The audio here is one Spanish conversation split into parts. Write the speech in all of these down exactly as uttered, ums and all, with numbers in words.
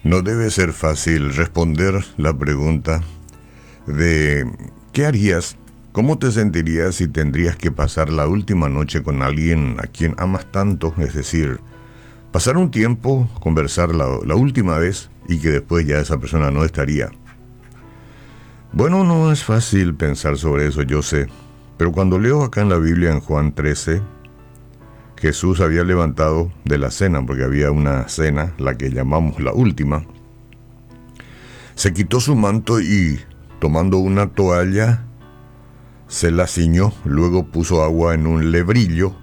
No debe ser fácil responder la pregunta de ¿qué harías? ¿Cómo te sentirías si tendrías que pasar la última noche con alguien a quien amas tanto? Es decir, pasar un tiempo, conversar la, la última vez y que después ya esa persona no estaría. Bueno, no es fácil pensar sobre eso, yo sé. Pero cuando leo acá en la Biblia en Juan trece, Jesús había levantado de la cena, porque había una cena, la que llamamos la última. Se quitó su manto y, tomando una toalla, se la ciñó, luego puso agua en un lebrillo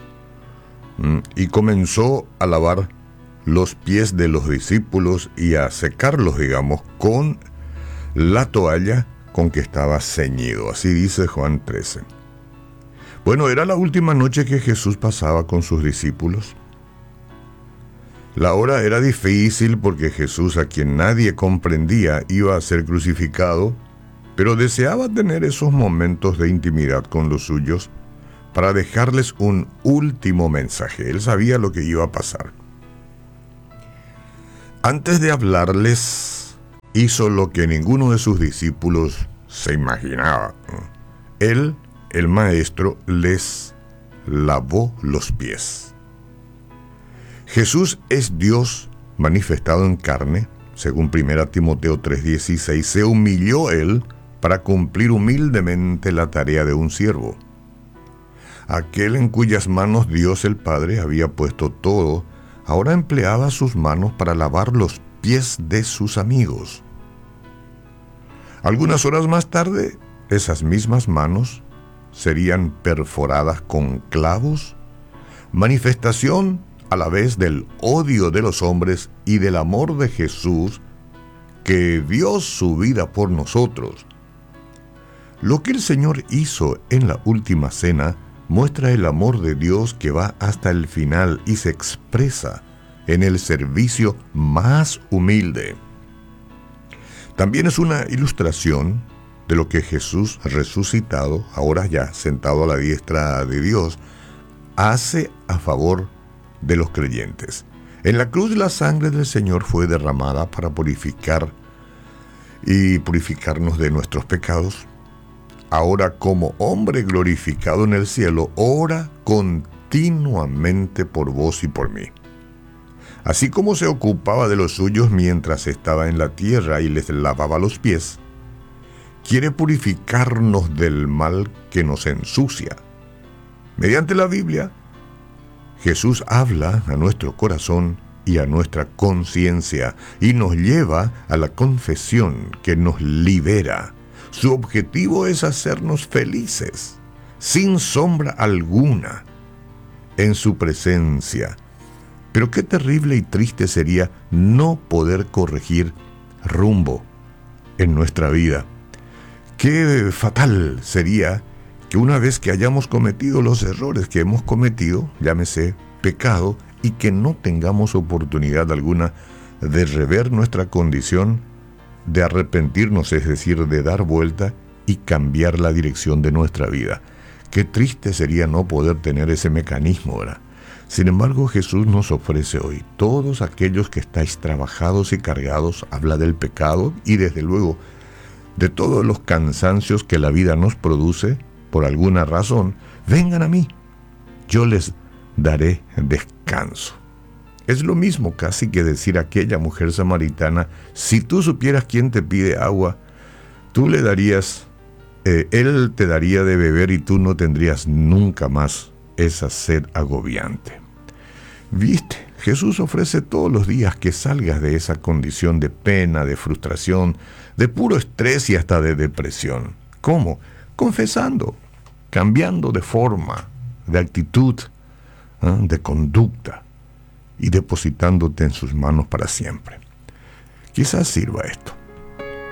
y comenzó a lavar los pies de los discípulos y a secarlos, digamos, con la toalla con que estaba ceñido. Así dice Juan trece. Bueno, era la última noche que Jesús pasaba con sus discípulos. La hora era difícil porque Jesús, a quien nadie comprendía, iba a ser crucificado, pero deseaba tener esos momentos de intimidad con los suyos para dejarles un último mensaje. Él sabía lo que iba a pasar. Antes de hablarles, hizo lo que ninguno de sus discípulos se imaginaba. Él, el maestro, les lavó los pies. Jesús es Dios manifestado en carne, según primera Timoteo tres dieciséis. Se humilló él para cumplir humildemente la tarea de un siervo. Aquel en cuyas manos Dios el Padre había puesto todo, ahora empleaba sus manos para lavar los pies de sus amigos. Algunas horas más tarde, esas mismas manos serían perforadas con clavos, manifestación a la vez del odio de los hombres y del amor de Jesús, que dio su vida por nosotros. Lo que el Señor hizo en la última cena muestra el amor de Dios que va hasta el final y se expresa en el servicio más humilde. También es una ilustración de lo que Jesús resucitado, ahora ya sentado a la diestra de Dios, hace a favor de los creyentes. En la cruz la sangre del Señor fue derramada para purificar y purificarnos de nuestros pecados. Ahora, como hombre glorificado en el cielo, ora continuamente por vos y por mí. Así como se ocupaba de los suyos mientras estaba en la tierra y les lavaba los pies, quiere purificarnos del mal que nos ensucia. Mediante la Biblia, Jesús habla a nuestro corazón y a nuestra conciencia y nos lleva a la confesión que nos libera. Su objetivo es hacernos felices, sin sombra alguna, en su presencia. Pero qué terrible y triste sería no poder corregir rumbo en nuestra vida. Qué fatal sería que una vez que hayamos cometido los errores que hemos cometido, llámese pecado, y que no tengamos oportunidad alguna de rever nuestra condición, de arrepentirnos, es decir, de dar vuelta y cambiar la dirección de nuestra vida. Qué triste sería no poder tener ese mecanismo, ¿verdad? Sin embargo, Jesús nos ofrece hoy: todos aquellos que estáis trabajados y cargados, habla del pecado y desde luego de todos los cansancios que la vida nos produce por alguna razón, vengan a mí, yo les daré descanso. Es lo mismo casi que decir a aquella mujer samaritana: si tú supieras quién te pide agua, tú le darías, eh, él te daría de beber y tú no tendrías nunca más esa sed agobiante. ¿Viste? Jesús ofrece todos los días que salgas de esa condición de pena, de frustración, de puro estrés y hasta de depresión. ¿Cómo? Confesando, cambiando de forma, de actitud, ¿eh? de conducta y depositándote en sus manos para siempre. Quizás sirva esto.